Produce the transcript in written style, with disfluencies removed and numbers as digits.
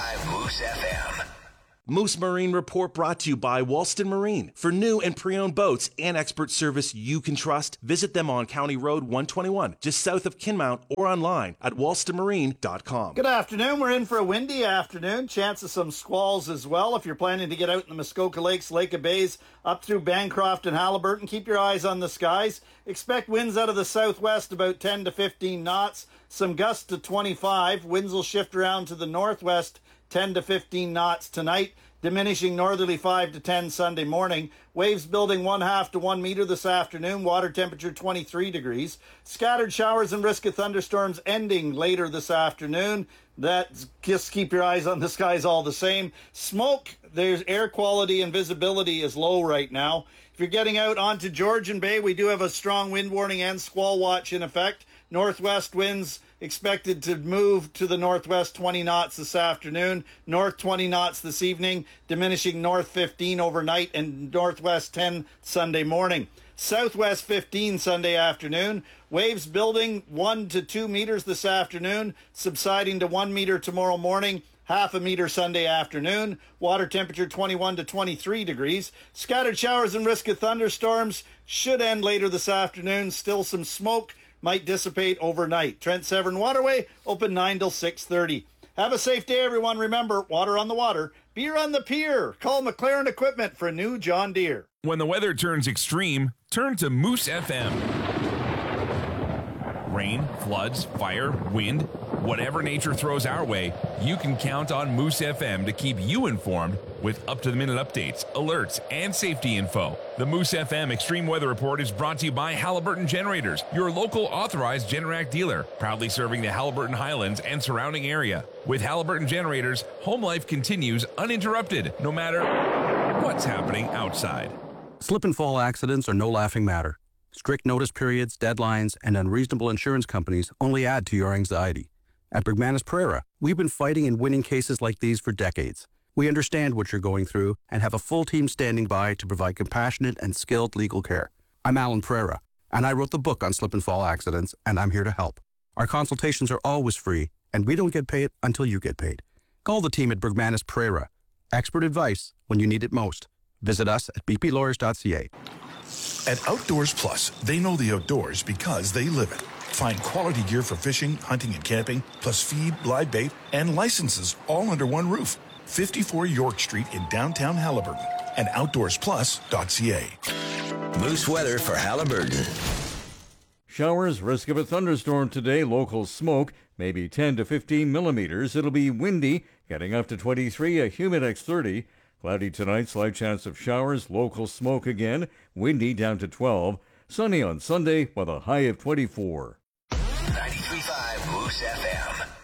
93.5 Moose FM. Moose Marine Report brought to you by Walston Marine. For new and pre-owned boats and expert service you can trust, visit them on County Road 121, just south of Kinmount, or online at walstonmarine.com. Good afternoon. We're in for a windy afternoon. Chance of some squalls as well. If you're planning to get out in the Muskoka Lakes, Lake of Bays, up through Bancroft and Haliburton, keep your eyes on the skies. Expect winds out of the southwest about 10 to 15 knots. Some gusts to 25. Winds will shift around to the northwest 10 to 15 knots tonight, diminishing northerly 5 to 10 Sunday morning. Waves building 1/2 to 1 meter this afternoon. Water temperature 23 degrees. Scattered showers and risk of thunderstorms ending later this afternoon. Just keep your eyes on the skies all the same. Smoke, there's air quality and visibility is low right now. If you're getting out onto Georgian Bay, we do have a strong wind warning and squall watch in effect. Northwest winds expected to move to the northwest 20 knots this afternoon, north 20 knots this evening, diminishing north 15 overnight and northwest 10 Sunday morning. Southwest 15 Sunday afternoon. Waves building 1 to 2 meters this afternoon, subsiding to 1 meter tomorrow morning. 1/2 meter Sunday afternoon. Water temperature 21 to 23 degrees. Scattered showers and risk of thunderstorms should end later this afternoon. Still some smoke might dissipate overnight. Trent Severn Waterway open 9 till 6:30. Have a safe day, everyone. Remember, water on the water, beer on the pier. Call McLaren Equipment for a new John Deere. When the weather turns extreme, turn to Moose FM. Rain, floods, fire, wind, whatever nature throws our way, you can count on Moose FM to keep you informed with up-to-the-minute updates, alerts, and safety info. The Moose FM Extreme Weather Report is brought to you by Haliburton Generators, your local authorized Generac dealer, proudly serving the Haliburton Highlands and surrounding area. With Haliburton Generators, home life continues uninterrupted, no matter what's happening outside. Slip and fall accidents are no laughing matter. Strict notice periods, deadlines, and unreasonable insurance companies only add to your anxiety. At Bergmanis Pereira, we've been fighting and winning cases like these for decades. We understand what you're going through and have a full team standing by to provide compassionate and skilled legal care. I'm Alan Pereira, and I wrote the book on slip and fall accidents, and I'm here to help. Our consultations are always free, and we don't get paid until you get paid. Call the team at Bergmanis Pereira. Expert advice when you need it most. Visit us at bplawyers.ca. At Outdoors Plus, they know the outdoors because they live it. Find quality gear for fishing, hunting, and camping, plus feed, live bait, and licenses all under one roof. 54 York Street in downtown Haliburton and outdoorsplus.ca. Moose weather for Haliburton. Showers, risk of a thunderstorm today, local smoke, maybe 10 to 15 millimeters. It'll be windy, getting up to 23, a humidex 30. Cloudy tonight, slight chance of showers, local smoke again, windy down to 12. Sunny on Sunday with a high of 24. 93.5 Moose FM.